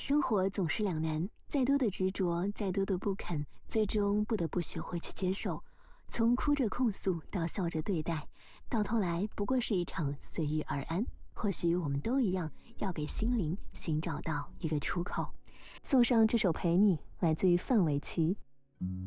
生活总是两难，再多的执着，再多的不肯，最终不得不学会去接受。从哭着控诉到笑着对待，到头来不过是一场随遇而安。或许我们都一样，要给心灵寻找到一个出口。送上这首《陪你》，来自于范玮琪。